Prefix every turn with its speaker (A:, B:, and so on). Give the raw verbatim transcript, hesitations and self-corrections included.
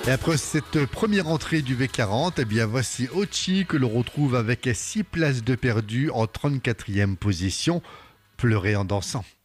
A: Et après cette première entrée du V quarante, eh bien voici Ochi que l'on retrouve avec six places de perdu en trente-quatrième position, Pleurer en dansant.